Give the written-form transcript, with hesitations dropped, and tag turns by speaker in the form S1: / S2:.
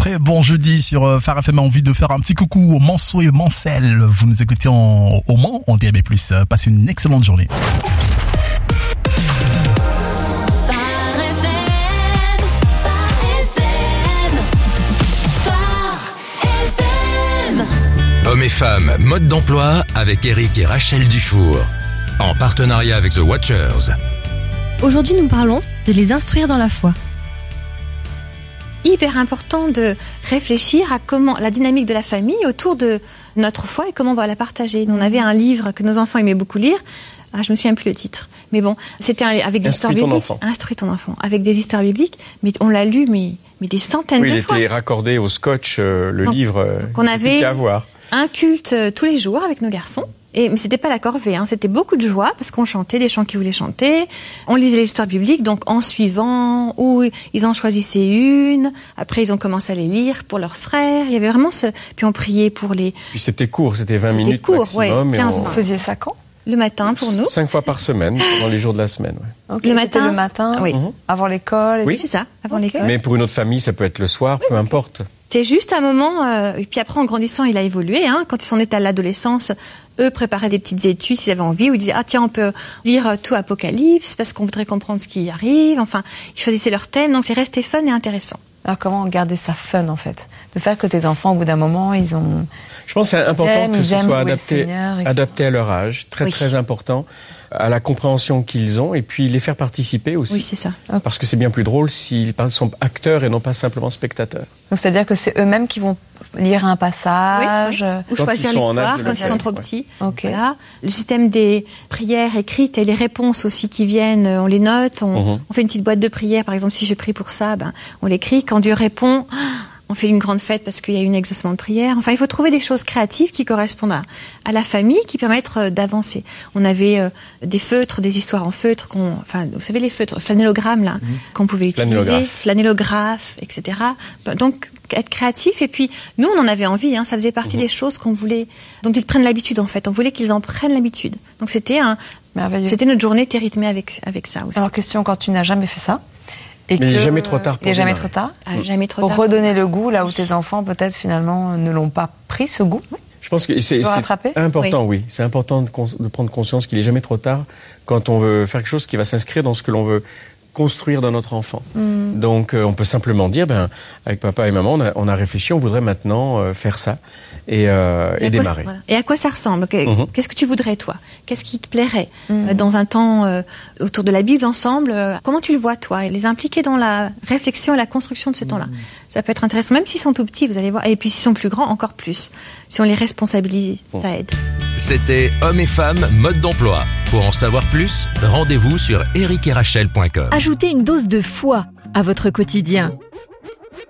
S1: très bon jeudi sur Phare FM. Envie de faire un petit coucou aux Manceau et Mancel. Vous nous écoutez au Mans, en DAB+. Passez une excellente journée.
S2: Hommes et femmes, mode d'emploi avec Eric et Rachel Dufour. En partenariat avec The Watchers.
S3: Aujourd'hui, nous parlons de les instruire dans la foi.
S4: Hyper important de réfléchir à comment la dynamique de la famille autour de notre foi et comment on va la partager. On avait un livre que nos enfants aimaient beaucoup lire. Je me souviens plus le titre. Mais bon, c'était avec des histoires bibliques. Instruis ton enfant. Avec des histoires bibliques. Mais on l'a lu, mais des centaines de fois.
S5: Oui, il était raccordé au scotch, livre.
S4: On avait un culte tous les jours avec nos garçons. Mais c'était pas la corvée, c'était beaucoup de joie parce qu'on chantait des chants qu'ils voulaient chanter, on lisait l'histoire biblique, donc en suivant, ou ils en choisissaient une, après ils ont commencé à les lire pour leurs frères, il y avait vraiment puis on priait pour les...
S5: Puis c'était court, c'était 20 minutes maximum.
S4: Ouais, 15
S6: Vous faisiez ça quand ?
S4: Le matin pour nous.
S5: 5 fois par semaine, dans les jours de la semaine. Ouais.
S6: Okay, le matin,
S4: oui.
S6: Avant l'école.
S4: Oui, c'est ça, avant l'école.
S5: Mais pour une autre famille, ça peut être le soir, peu importe.
S4: C'est juste un moment, et puis après en grandissant, il a évolué. Quand ils sont nés à l'adolescence, eux préparaient des petites études s'ils avaient envie, ou ils disaient tiens, on peut lire tout Apocalypse parce qu'on voudrait comprendre ce qui arrive. Enfin, ils choisissaient leur thème, donc c'est resté fun et intéressant.
S6: Alors comment garder ça fun en fait ? De faire que tes enfants, au bout d'un moment, ils ont...
S5: Je pense que c'est important que ce soit adapté à leur âge, très important, à la compréhension qu'ils ont, et puis les faire participer aussi.
S4: Oui, c'est ça.
S5: Parce que c'est bien plus drôle s'ils sont acteurs et non pas simplement spectateurs.
S6: Donc c'est-à-dire que c'est eux-mêmes qui vont lire un passage,
S4: ou choisir l'histoire quand ils sont trop petits.
S6: Okay.
S4: Voilà. Le système des prières écrites et les réponses aussi qui viennent, on les note, on fait une petite boîte de prières. Par exemple, si je prie pour ça, on l'écrit. Quand Dieu répond, on fait une grande fête parce qu'il y a eu un exaucement de prière. Enfin, il faut trouver des choses créatives qui correspondent à la famille, qui permettent d'avancer. On avait des feutres, des histoires en feutre, vous savez les feutres, flanellogrammes là, qu'on pouvait utiliser, flanellographe, etc. Donc être créatif. Et puis nous, on en avait envie. Ça faisait partie des choses qu'on voulait, dont ils prennent l'habitude en fait. On voulait qu'ils en prennent l'habitude. Donc c'était notre journée était rythmée avec ça aussi.
S6: Alors question, quand tu n'as jamais fait ça.
S5: Mais il n'est jamais trop tard pour
S6: jamais trop tard.
S4: Jamais trop
S6: pour
S4: tard.
S6: Redonner le goût là où tes enfants peut-être finalement ne l'ont pas pris ce goût. Oui.
S5: Je pense que c'est important, oui. C'est important de prendre conscience qu'il n'est jamais trop tard quand on veut faire quelque chose qui va s'inscrire dans ce que l'on veut construire dans notre enfant. Donc on peut simplement dire, avec papa et maman, on a réfléchi, on voudrait maintenant faire ça et démarrer.
S4: Et à quoi ça ressemble ? Qu'est-ce que tu voudrais toi ? Qu'est-ce qui te plairait dans un temps autour de la Bible ensemble ? Comment tu le vois toi ? Et les impliquer dans la réflexion et la construction de ce temps-là. Ça peut être intéressant, même s'ils sont tout petits, vous allez voir. Et puis s'ils sont plus grands, encore plus. Si on les responsabilise, ça aide.
S2: C'était Hommes et femmes, mode d'emploi. Pour en savoir plus, rendez-vous sur ericerachel.com.
S3: Ajoutez une dose de foi à votre quotidien